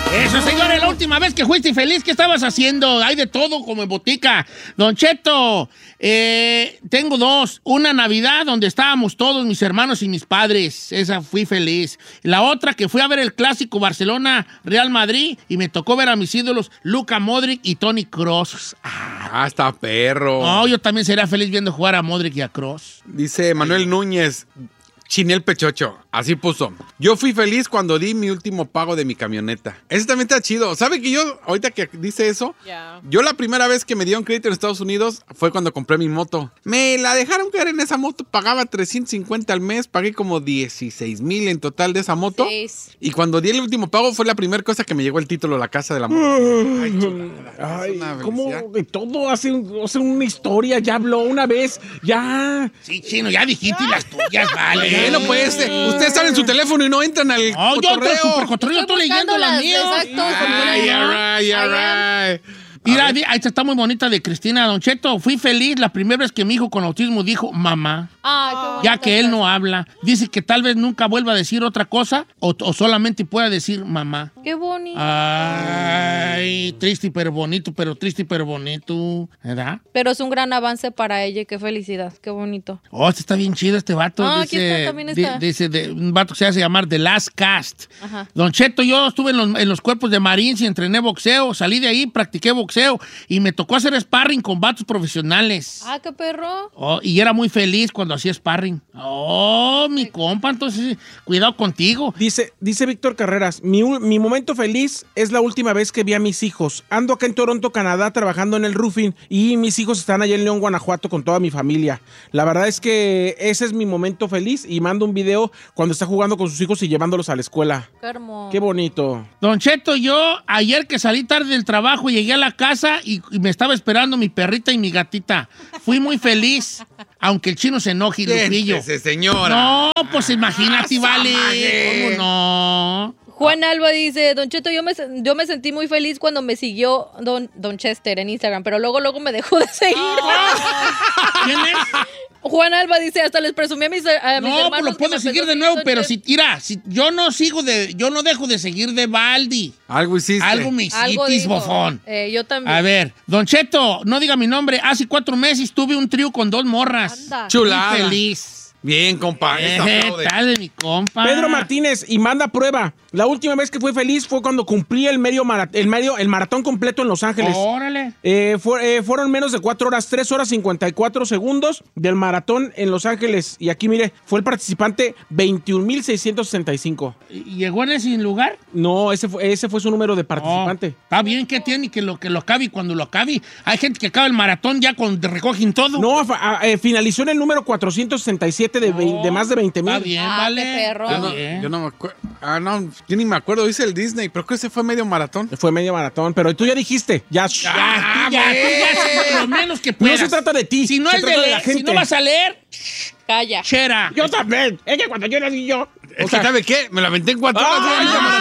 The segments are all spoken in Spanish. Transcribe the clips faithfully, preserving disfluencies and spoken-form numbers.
Eso, señores, la última vez que fuiste feliz, ¿qué estabas haciendo? Hay de todo como en botica. Don Cheto, eh, tengo dos. Una Navidad donde estábamos todos, mis hermanos y mis padres. Esa fui feliz. La otra que fui a ver el clásico Barcelona-Real Madrid y me tocó ver a mis ídolos Luka Modric y Toni Kroos. Ah, ah, está perro. No, yo también sería feliz viendo jugar a Modric y a Kroos. Dice Manuel Núñez, Chinel Pechocho, así puso. Yo fui feliz cuando di mi último pago de mi camioneta. Ese también está chido. ¿Sabe que yo, ahorita que dice eso, yeah. yo la primera vez que me dieron crédito en Estados Unidos fue cuando compré mi moto. Me la dejaron caer en esa moto, pagaba trescientos cincuenta al mes, pagué como dieciséis mil en total de esa moto. Seis. Y cuando di el último pago fue la primera cosa que me llegó el título de la casa de la moto. Ay, chulada, Ay, ¿cómo de todo hace, un, hace una historia? Ya habló una vez, ya. Sí, chino, ya dijiste las tuyas, vale. Bueno, pues, ustedes están en su teléfono y no entran al no, cotorreo. Yo super cotorreo, estoy leyendo la mía. Exacto. Ay, all right, all right. Mira, esta está muy bonita de Cristina. Don Cheto, fui feliz la primera vez que mi hijo con autismo dijo mamá. Ah, ya que él no habla. Dice que tal vez nunca vuelva a decir otra cosa o, o solamente pueda decir mamá. Qué bonito. Ay, triste pero bonito, pero triste pero bonito. ¿Verdad? Pero es un gran avance para ella. Qué felicidad. Qué bonito. Oh, este está bien chido este vato. Ah, dice, aquí está, también está. Di, dice de, un vato que se hace llamar The Last Cast. Ajá. Don Cheto, yo estuve en los, en los cuerpos de Marines y entrené boxeo. Salí de ahí, practiqué boxeo. Y me tocó hacer sparring con vatos profesionales. Ah, qué perro. Oh, y era muy feliz cuando hacía sparring. Oh, mi compa, entonces cuidado contigo. Dice, dice Víctor Carreras, mi, mi momento feliz es la última vez que vi a mis hijos. Ando acá en Toronto, Canadá, trabajando en el roofing y mis hijos están allá en León, Guanajuato con toda mi familia. La verdad es que ese es mi momento feliz y mando un video cuando está jugando con sus hijos y llevándolos a la escuela. Qué hermoso. Qué bonito. Don Cheto, yo ayer que salí tarde del trabajo llegué a la casa y, y me estaba esperando mi perrita y mi gatita. Fui muy feliz, aunque el chino se enoje y Lupillo. señora. No, pues imagínate, ah, vale. ¿Cómo no? Juan Alba dice, Don Cheto, yo me, yo me sentí muy feliz cuando me siguió Don, Don Chester en Instagram, pero luego, luego me dejó de seguir. ¿Quién es? Juan Alba dice, hasta les presumí a mis, a mis no, hermanos. No, pues lo puedo seguir de nuevo, pero si, mira, si yo no sigo de, yo no dejo de seguir de Baldi. Algo hiciste. Algo me hiciste, bofón. Eh, yo también. A ver, Don Cheto, no diga mi nombre, hace cuatro meses tuve un trío con dos morras. Anda. Chulada. Muy feliz. Bien, compa. ¿Qué tal de mi compa? Pedro Martínez, y manda prueba. La última vez que fui feliz fue cuando cumplí el medio marat el medio el maratón completo en Los Ángeles. Órale. Eh, fue, eh, fueron menos de cuatro horas, tres horas cincuenta y cuatro segundos del maratón en Los Ángeles. Y aquí, mire, fue el participante veintiún mil seiscientos sesenta y cinco. ¿Y llegó en ese lugar? No, ese fue, ese fue su número de participante. Oh, está bien que tiene que lo que lo acabe y cuando lo acabe. Hay gente que acaba el maratón ya cuando recogen todo. No, a, a, eh, finalizó en el número cuatrocientos sesenta y siete de, oh, de más de veinte mil. Está bien, ah, vale. Qué perro. Yo no, yo no me acuerdo. Ah, no, yo ni me acuerdo. Dice el Disney, pero que ese fue medio maratón. Fue medio maratón, pero tú ya dijiste. Ya, ya, ya, ya, ya, lo menos que puedas. No se trata de ti. Si no, es de leer, si no vas a leer, calla. Chera. Yo también. Es que cuando yo nací yo. Es o sea, que, ¿sabe qué? Me la aventé en cuatro horas.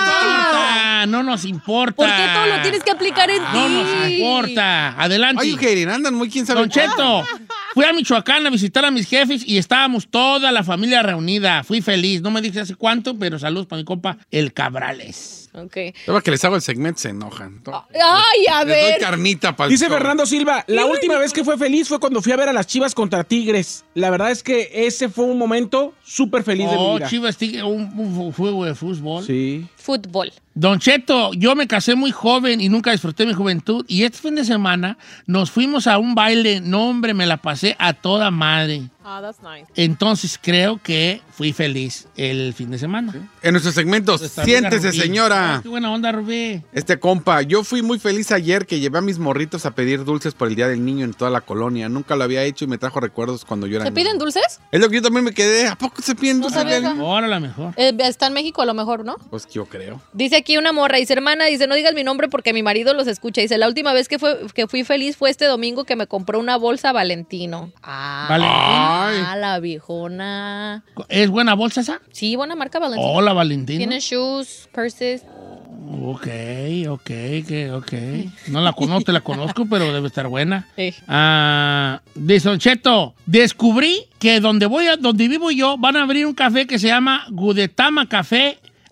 Ah, no nos importa. ¿Por qué todo lo tienes que aplicar en no ti? No nos importa. Adelante. Ay, Karen, andan muy quién sabe. Don Cheto, fui a Michoacán a visitar a mis jefes y estábamos toda la familia reunida. Fui feliz. No me dije hace cuánto, pero saludos para mi compa, el Cabrales. Ok. Luego que les hago el segmento se enojan. Ay, a les ver. doy carnita para Dice Fernando Silva, la última vez que fue feliz fue cuando fui a ver a las Chivas contra Tigres. La verdad es que ese fue un momento súper feliz oh, de mi vida. Chivas Tigres, un, un juego de fútbol. Sí. Fútbol. Don Cheto, yo me casé muy joven y nunca disfruté mi juventud. Y este fin de semana nos fuimos a un baile. No, hombre, me la pasé a toda madre. Ah, that's nice. Entonces creo que fui feliz el fin de semana. ¿Sí? En nuestros segmentos, siéntese, señora. Ah, qué buena onda, Rubí. Este compa, yo fui muy feliz ayer que llevé a mis morritos a pedir dulces por el Día del Niño en toda la colonia. Nunca lo había hecho y me trajo recuerdos cuando yo era ¿Se niño. piden dulces? Es lo que yo también me quedé. ¿A poco se piden No dulces? sabía. Ahora la mejor. Eh, está en México a lo mejor, ¿no? Pues yo creo. Dice aquí una morra, dice, hermana, dice, no digas mi nombre porque mi marido los escucha. Dice, la última vez que, fue, que fui feliz fue este domingo que me compró una bolsa Valentino. Ah, Valentino. Ah, la viejona. ¿Es buena bolsa esa? Sí, buena marca Valentino. Hola, Valentino. Tiene shoes, purses. Ok, ok, ok, ok. No la conozco, te la conozco, pero debe estar buena. Sí. Ah, dice Don Cheto, descubrí que donde voy a, donde vivo yo, van a abrir un café que se llama Gudetama Café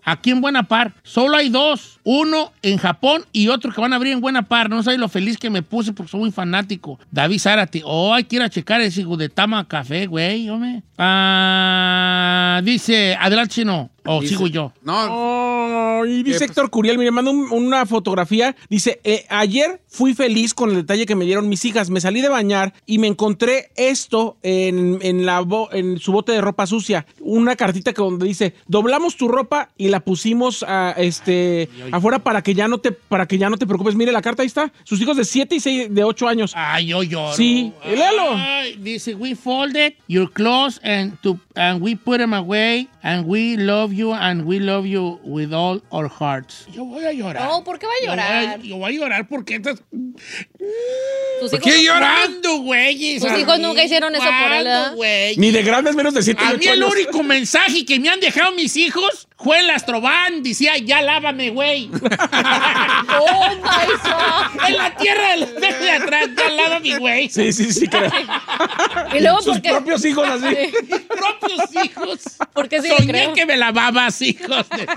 aquí en Buena Par. Solo hay dos. Uno en Japón y otro que van a abrir en Buena Par. No sabes lo feliz que me puse porque soy muy fanático. David Zárate. Oh, hay que ir a checar ese hijo de Tama Café, güey. Hombre. Ah, dice, adelante, Chino. O Dice- sigo yo. No, Oh, y dice ¿Qué, Héctor Curiel, mire, manda un- una fotografía. Dice, eh, ayer fui feliz con el detalle que me dieron mis hijas. Me salí de bañar y me encontré esto en, en, la bo- en su bote de ropa sucia. Una cartita que donde dice, doblamos tu ropa y la pusimos a, este, afuera para que ya no te, para que ya no te preocupes. Mire, la carta ahí está. Sus hijos de siete y seis, de ocho años. Ay, yo lloro. Sí, léalo. Ay, dice, we folded your clothes and, to, and we put them away and we love you and we love you with all our hearts. Yo voy a llorar. No, ¿por qué va a Yo voy llorar? Yo voy a, llorar porque estás... Tus ¿Por hijos, qué lloras? ¿Cuándo, güey? Tus hijos nunca hicieron eso por él, ¿verdad? güey? Ni de grandes menos de siete y A mí ocho el años. único mensaje que me han dejado mis hijos fue el Astroban. Decía, ya lávame, güey. Oh my God. En la tierra del espejo de atrás, ya lávame, güey. Sí, sí, sí, creo. Y luego, Sus ¿por qué? propios hijos así. Mis propios hijos. ¿Por qué sí le Soñé creo? que me lavabas, hijos. de-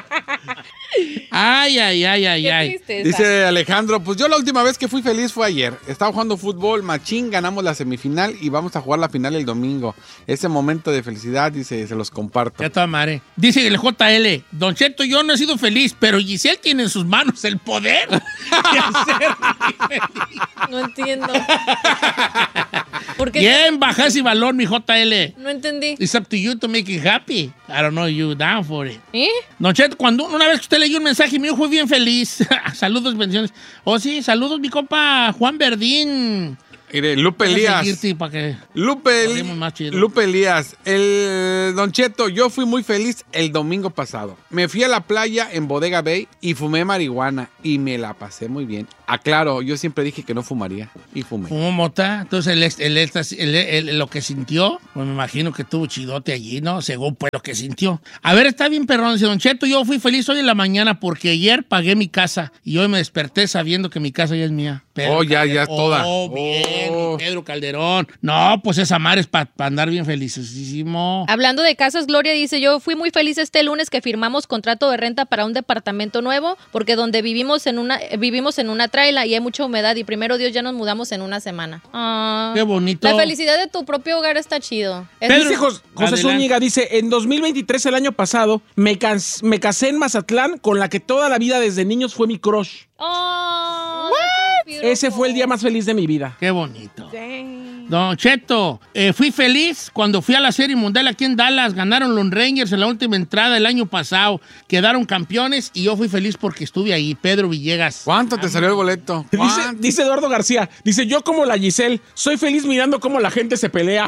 Ay, ay, ay, ay, Qué ay. tristeza. dice Alejandro, pues yo la última vez que fui feliz fue ayer. Estaba jugando fútbol, machín, ganamos la semifinal y vamos a jugar la final el domingo. Ese momento de felicidad, dice, se los comparto. Ya toda madre. Dice el J L, Don Cheto, yo no he sido feliz, pero Giselle tiene en sus manos el poder de hacerme feliz. No entiendo. ¿Por qué? Bien, baja ese valor, mi J L. No entendí. It's up to you to make it happy. I don't know you down for it. ¿Eh? Don Cheto, cuando una vez que usted leyó un mensaje mío fue bien feliz. Saludos, bendiciones. Oh, sí, saludos, mi compa Juan Verdín. Mire, Lupe Voy a Elías. seguirte para que... Lupe, Hablemos más chido. Lupe Elías, el Don Cheto, yo fui muy feliz el domingo pasado. Me fui a la playa en Bodega Bay y fumé marihuana y me la pasé muy bien. Aclaro, yo siempre dije que no fumaría y fumé. Fumó mota, entonces el, ex- el, éxtasis- el- el- lo que sintió, pues me imagino que tuvo chidote allí, ¿no? Según pues lo que sintió. A ver, está bien perrón, dice Don Cheto, yo fui feliz hoy en la mañana porque ayer pagué mi casa y hoy me desperté sabiendo que mi casa ya es mía. Pedro Oh, ya, ya es Calderón. toda. Oh, bien, Oh. mi Pedro Calderón. No, pues esa madre es para andar bien felicísimo. Hablando de casas, Gloria dice, yo fui muy feliz este lunes que firmamos contrato de renta para un departamento nuevo, porque donde vivimos en una vivimos en una traila y hay mucha humedad y primero Dios ya nos mudamos en una semana. Ah, Qué bonito. la felicidad de tu propio hogar está chido. Es- Pedro, Dice Jos- José adelante. Zúñiga, dice, en dos mil veintitrés, el año pasado, me, cas- me casé en Mazatlán con la que toda la vida desde niños fue mi crush. Oh, that's beautiful. Ese fue el día más feliz de mi vida. Qué bonito. Don Cheto, eh, fui feliz cuando fui a la Serie Mundial aquí en Dallas. Ganaron los Rangers en la última entrada el año pasado. Quedaron campeones y yo fui feliz porque estuve ahí. Pedro Villegas. ¿Cuánto te salió el boleto? Dice, ¿Cuánto? dice Eduardo García, dice, yo como la Giselle, soy feliz mirando cómo la gente se pelea.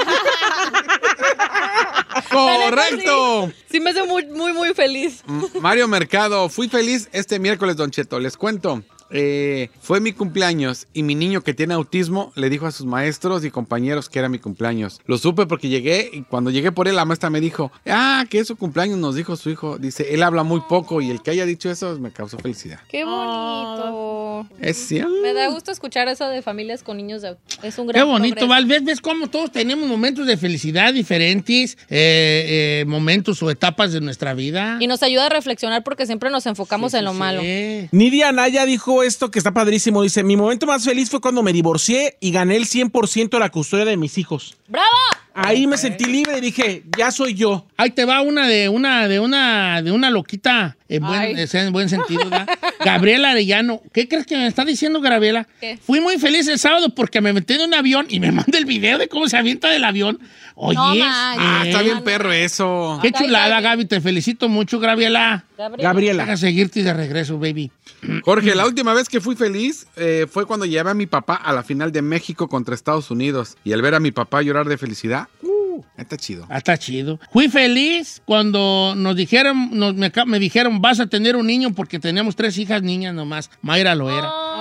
¡Correcto! Sí, me hace muy, muy, muy feliz. M- Mario Mercado, fui feliz este miércoles, Don Cheto. Les cuento. Eh, fue mi cumpleaños y mi niño que tiene autismo le dijo a sus maestros y compañeros que era mi cumpleaños. Lo supe porque llegué y cuando llegué por él la maestra me dijo, ah, que es su cumpleaños, nos dijo su hijo. Dice, él habla muy poco y el que haya dicho eso me causó felicidad. Qué bonito. Es cierto. Me da gusto escuchar eso de familias con niños de autismo. Es un Qué gran bonito, progreso. Val. ¿Ves, ves cómo todos tenemos momentos de felicidad diferentes, eh, eh, momentos o etapas de nuestra vida? Y nos ayuda a reflexionar porque siempre nos enfocamos Sí, en lo sí, malo. sí. Nidia Anaya dijo esto que está padrísimo. Dice, mi momento más feliz fue cuando me divorcié y gané el cien por ciento de la custodia de mis hijos. ¡Bravo! Ahí me sentí libre y dije, ya soy yo. Ahí te va una de una de una de una loquita en buen, Ay. en buen sentido, ¿verdad? Gabriela Arellano. ¿Qué crees que me está diciendo Gabriela? ¿Qué? Fui muy feliz el sábado porque me metí en un avión y me manda el video de cómo se avienta del avión. Oye, No manches. Ah, está bien perro eso. qué chulada, Ay, Gaby. Te felicito mucho, Gabriela. Gabriela. Deja seguirte de regreso, baby. Jorge, la última vez que fui feliz eh, fue cuando llevé a mi papá a la final de México contra Estados Unidos. Y al ver a mi papá llorar de felicidad, uh, está chido. Ah, está chido. Fui feliz cuando nos dijeron, nos, me, ca- me dijeron, vas a tener un niño porque tenemos tres hijas niñas nomás. Mayra lo era. Oh.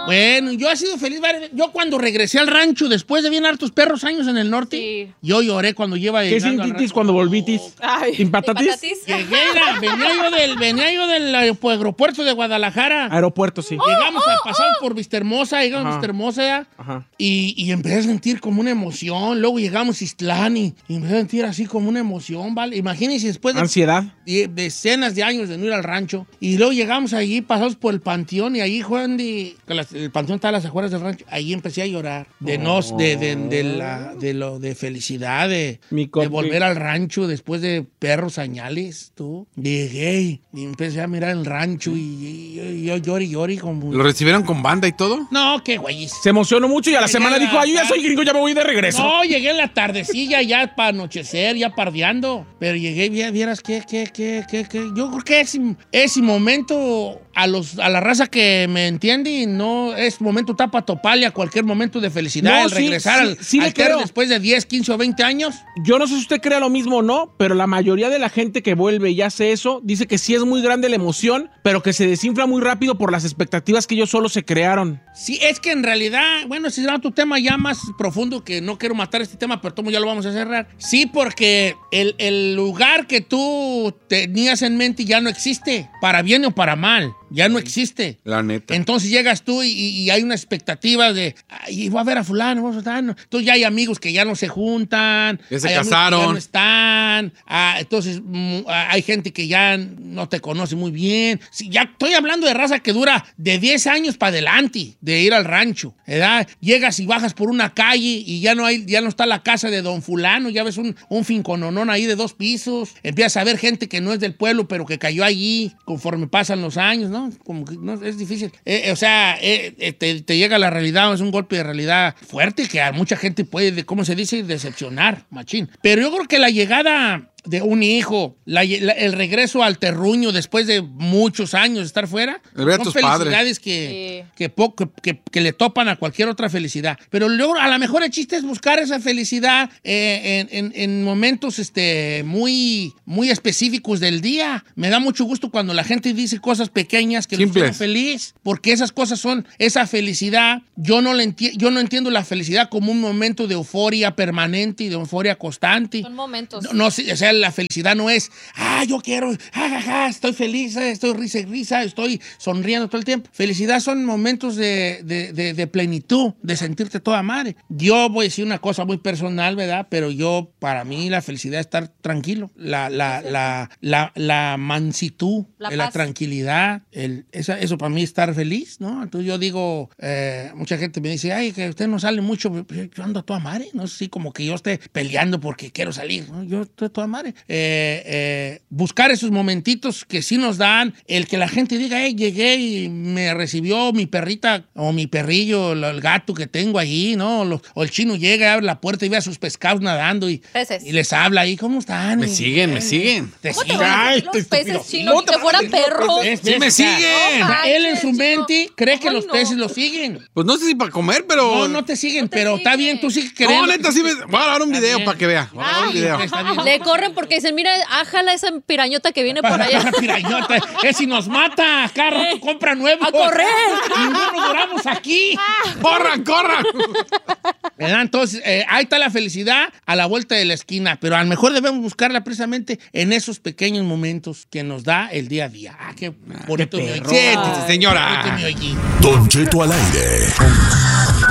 Bueno, yo he sido feliz. Yo cuando regresé al rancho, después de bien hartos perros años en el norte, sí. yo lloré cuando lleva... ¿Qué sintitis cuando volvitis? ¿Impatatis? Llegué, la, venía, yo del, venía yo del aeropuerto de Guadalajara. Aeropuerto, sí. Llegamos a pasar por Vista Hermosa, llegamos a Vista Hermosa Ajá. Y, y empecé a sentir como una emoción. Luego llegamos a Ixtlán y, y empecé a sentir así como una emoción, ¿vale? Imagínense después de... Ansiedad. De, decenas de años de no ir al rancho. Y luego llegamos allí, pasamos por el panteón y allí, Juan, de, el panteón está a las afueras del rancho. Ahí empecé a llorar. De oh. nos, de, de, de, la, de lo de felicidad, de, de volver al rancho después de perros añales, tú. Llegué y empecé a mirar el rancho y, y, y yo lloré y lloré como... ¿Lo recibieron con banda y todo? No, qué güey. Se emocionó mucho y a la llegué semana a la dijo, ay, yo ya soy gringo, ya me voy de regreso. No, llegué en la tardecilla ya para anochecer, ya pardeando. Pero llegué, vieras que, que, que, que, que. Yo creo que ese, ese momento a los a la raza que me entiende, no es momento tapa topale a cualquier momento de felicidad, no, el sí, regresar sí, al, sí al ter después de diez, quince o veinte años. Yo no sé si usted crea lo mismo o no, pero la mayoría de la gente que vuelve y hace eso, dice que sí es muy grande la emoción, pero que se desinfla muy rápido por las expectativas que ellos solo se crearon. Sí, es que en realidad, bueno, ese será tu tema ya más profundo, que no quiero matar este tema, pero tomo ya lo vamos a cerrar. Sí, porque el, el lugar que tú tenías en mente ya no existe, para bien o para mal. Ya no existe. La neta. Entonces llegas tú y, y hay una expectativa de, ay, voy a ver a fulano, voy a fulano. Entonces ya hay amigos que ya no se juntan. Que se hay casaron. Que ya no están. Ah, entonces mm, hay gente que ya no te conoce muy bien. Sí, ya estoy hablando de raza que dura de diez años para adelante de ir al rancho, ¿verdad? Llegas y bajas por una calle y ya no hay, ya no está la casa de don fulano, ya ves un, un fincononón ahí de dos pisos. Empiezas a ver gente que no es del pueblo, pero que cayó allí conforme pasan los años, ¿no? Como que no, es difícil. Eh, o sea, eh, eh, te, te llega la realidad, es un golpe de realidad fuerte que a mucha gente puede, ¿cómo se dice? Decepcionar, machín. Pero yo creo que la llegada de un hijo, la, la, el regreso al terruño después de muchos años de estar fuera, son tus felicidades padres. Que, sí. que, po, que, que, que le topan a cualquier otra felicidad. Pero luego, a lo mejor el chiste es buscar esa felicidad eh, en, en, en momentos este, muy, muy específicos del día. Me da mucho gusto cuando la gente dice cosas pequeñas que lo hacen feliz, porque esas cosas son esa felicidad. Yo no, le enti- yo no entiendo la felicidad como un momento de euforia permanente y de euforia constante. Son momentos. No, no o sea, la felicidad no es, ah, yo quiero, ja, ja, ja, estoy feliz, estoy risa y risa, estoy sonriendo todo el tiempo. Felicidad son momentos de, de, de, de plenitud, de sentirte toda madre. Yo voy a decir una cosa muy personal, ¿verdad? Pero yo, para mí, la felicidad es estar tranquilo. La, la, la, la, la mansitud, la, la tranquilidad, el, esa, eso para mí es estar feliz, ¿no? Entonces yo digo, eh, mucha gente me dice, ay, que usted no sale mucho, yo ando a toda madre, no sé si como que yo esté peleando porque quiero salir, ¿no? Yo estoy a toda madre. Eh, eh, buscar esos momentitos que sí nos dan, el que la gente diga, hey, llegué y me recibió mi perrita o mi perrillo, el gato que tengo allí, ¿no? O, lo, o el chino llega, abre la puerta y ve a sus pescados nadando y, y les habla ahí, ¿cómo están? Me y, siguen, eh, me siguen. Te ¿Cómo siguen. te van a decir los peces chinos que fueran perros? Es, sí, es, me siguen. No, él en su chino. mente cree que Ay, los no. peces lo siguen. Pues no sé si para comer, pero... No, no te siguen, No te pero está siguen. bien, tú sí querés. No, neta, sí me... Voy a dar un Está video bien. para que vea. Voy a dar un Ay, video. Está bien. Le corren porque dicen, mira, ájala esa pirañota que viene por allá. Esa pirañota, es si nos mata, carro, Eh, compra nuevo. ¡A correr! Ninguno duramos aquí. ¡Corran, corran! ¿Verdad? Entonces, eh, ahí está la felicidad a la vuelta de la esquina, pero a lo mejor debemos buscarla precisamente en esos pequeños momentos que nos da el día a día. Ah, qué bonito. Siéntese, señora. Bonito mi ollín. Don Cheto al aire.